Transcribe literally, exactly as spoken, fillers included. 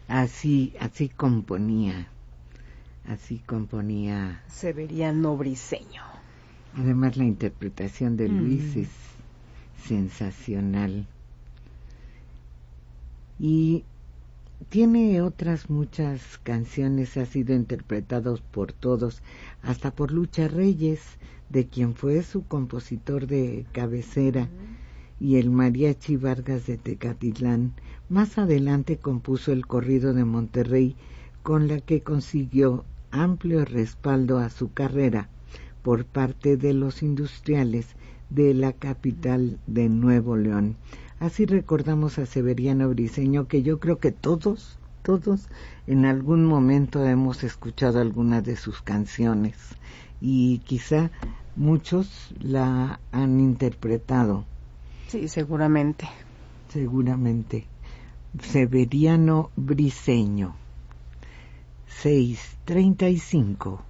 Así, así componía, así componía. Severiano Briceño. Además la interpretación de Luis Mm. es sensacional. Y tiene otras muchas canciones, ha sido interpretados por todos, hasta por Lucha Reyes, de quien fue su compositor de cabecera, mm. y el Mariachi Vargas de Tecatitlán. Más adelante compuso el corrido de Monterrey, con la que consiguió amplio respaldo a su carrera por parte de los industriales de la capital de Nuevo León. Así recordamos a Severiano Briceño, que yo creo que todos, todos en algún momento hemos escuchado alguna de sus canciones y quizá muchos la han interpretado. Sí, seguramente. Seguramente. Severiano Briceño. seis treinta y cinco.